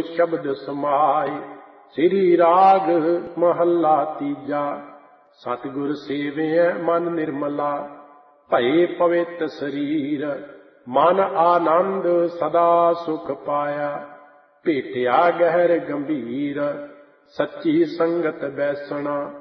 शब्द समाए। श्री राग महला तीजा। सतगुर सेवियै मन निर्मला, भये पवित्र शरीर। मन आनंद सदा सुख पाया, भेटिया गहर गंभीर। सच्ची संगत बैसना